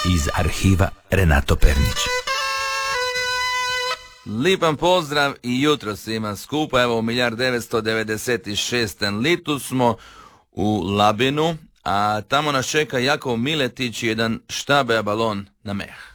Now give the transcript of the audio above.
iz arhiva Renato Pernić. Lipan pozdrav i jutro svima skupa. Evo u 1996. litu smo u Labinu, a tamo nas čeka Jakov Miletić i jedan štabea balon na meh.